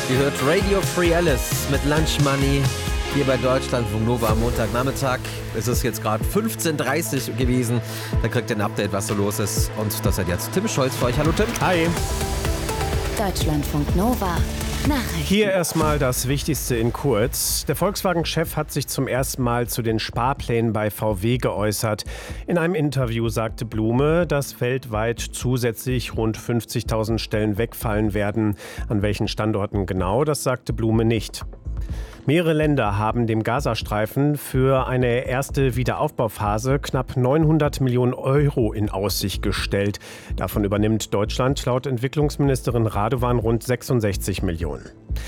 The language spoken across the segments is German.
Ihr hört Radio Free Alice mit Lunch Money hier bei Deutschlandfunk Nova am Montagnachmittag. Es ist jetzt gerade 15:30 Uhr gewesen. Da kriegt ihr ein Update, was so los ist. Und das hat jetzt Tim Scholz für euch. Hallo Tim. Hi. Deutschlandfunk Nova. Nachrichten. Hier erstmal das Wichtigste in kurz. Der Volkswagen-Chef hat sich zum ersten Mal zu den Sparplänen bei VW geäußert. In einem Interview sagte Blume, dass weltweit zusätzlich rund 50.000 Stellen wegfallen werden. An welchen Standorten genau, das sagte Blume nicht. Mehrere Länder haben dem Gazastreifen für eine erste Wiederaufbauphase knapp 900 Millionen Euro in Aussicht gestellt. Davon übernimmt Deutschland laut Entwicklungsministerin Radovan rund 66 Millionen.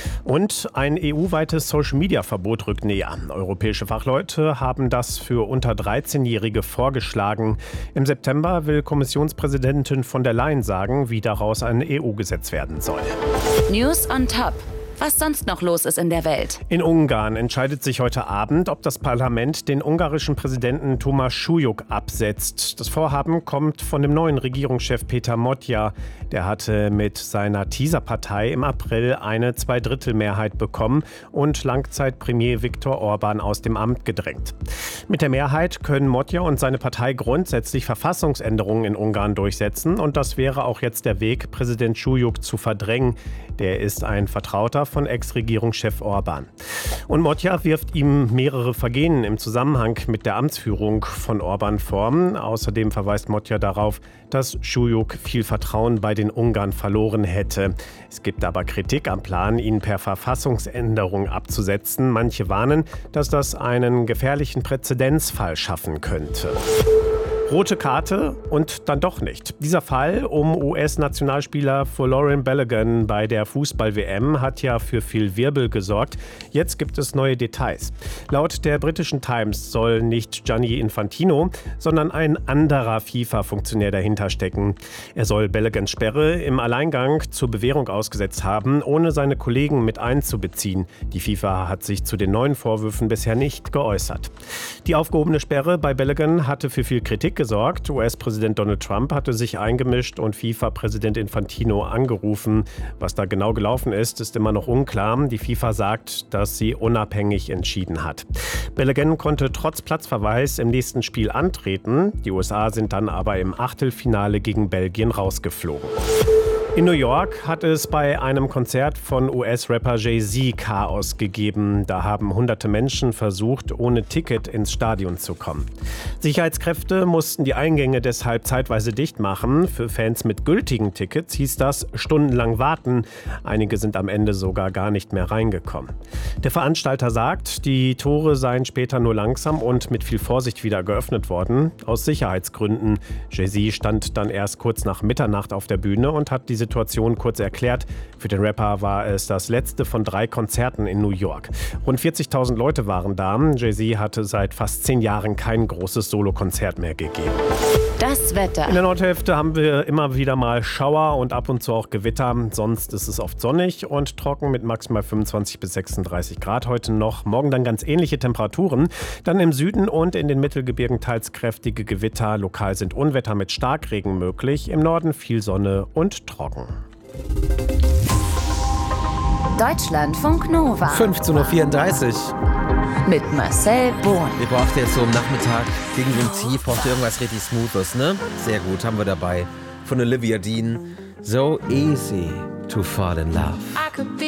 Und ein EU-weites Social-Media-Verbot rückt näher. Europäische Fachleute haben das für unter 13-Jährige vorgeschlagen. Im September will Kommissionspräsidentin von der Leyen sagen, wie daraus ein EU-Gesetz werden soll. News on Top. Was sonst noch los ist in der Welt. In Ungarn entscheidet sich heute Abend, ob das Parlament den ungarischen Präsidenten Thomas Suyuk absetzt. Das Vorhaben kommt von dem neuen Regierungschef Péter Motya. Der hatte mit seiner Teaser-Partei im April eine Zweidrittelmehrheit bekommen und Langzeitpremier Viktor Orban aus dem Amt gedrängt. Mit der Mehrheit können Motya und seine Partei grundsätzlich Verfassungsänderungen in Ungarn durchsetzen. Und das wäre auch jetzt der Weg, Präsident Suyuk zu verdrängen. Der ist ein Vertrauter von Ex-Regierungschef Orban. Und Motya wirft ihm mehrere Vergehen im Zusammenhang mit der Amtsführung von Orban vor. Außerdem verweist Motya darauf, dass Suyuk viel Vertrauen bei den Ungarn verloren hätte. Es gibt aber Kritik am Plan, ihn per Verfassungsänderung abzusetzen. Manche warnen, dass das einen gefährlichen Präzedenzfall schaffen könnte. Rote Karte und dann doch nicht. Dieser Fall um US-Nationalspieler Folarin Balogun bei der Fußball-WM hat ja für viel Wirbel gesorgt. Jetzt gibt es neue Details. Laut der britischen Times soll nicht Gianni Infantino, sondern ein anderer FIFA-Funktionär dahinter stecken. Er soll Baloguns Sperre im Alleingang zur Bewährung ausgesetzt haben, ohne seine Kollegen mit einzubeziehen. Die FIFA hat sich zu den neuen Vorwürfen bisher nicht geäußert. Die aufgehobene Sperre bei Balogun hatte für viel Kritik gesorgt. US-Präsident Donald Trump hatte sich eingemischt und FIFA-Präsident Infantino angerufen. Was da genau gelaufen ist, ist immer noch unklar. Die FIFA sagt, dass sie unabhängig entschieden hat. Balogun konnte trotz Platzverweis im nächsten Spiel antreten. Die USA sind dann aber im Achtelfinale gegen Belgien rausgeflogen. In New York hat es bei einem Konzert von US-Rapper Jay-Z Chaos gegeben. Da haben hunderte Menschen versucht, ohne Ticket ins Stadion zu kommen. Sicherheitskräfte mussten die Eingänge deshalb zeitweise dicht machen. Für Fans mit gültigen Tickets hieß das stundenlang warten. Einige sind am Ende sogar gar nicht mehr reingekommen. Der Veranstalter sagt, die Tore seien später nur langsam und mit viel Vorsicht wieder geöffnet worden, aus Sicherheitsgründen. Jay-Z stand dann erst kurz nach Mitternacht auf der Bühne und hat die Situation kurz erklärt. Für den Rapper war es das letzte von 3 Konzerten in New York. Rund 40.000 Leute waren da. Jay-Z hatte seit fast 10 Jahren kein großes Solokonzert mehr gegeben. Das Wetter. In der Nordhälfte haben wir immer wieder mal Schauer und ab und zu auch Gewitter. Sonst ist es oft sonnig und trocken mit maximal 25 bis 36 Grad heute noch. Morgen dann ganz ähnliche Temperaturen. Dann im Süden und in den Mittelgebirgen teils kräftige Gewitter. Lokal sind Unwetter mit Starkregen möglich. Im Norden viel Sonne und trocken. Deutschlandfunk Nova. 15:34 Uhr. Mit Marcel Bohn. Ihr braucht jetzt so am Nachmittag gegen den Tief, braucht ihr irgendwas richtig Smoothes, ne? Sehr gut, haben wir dabei. Von Olivia Dean. So easy to fall in love.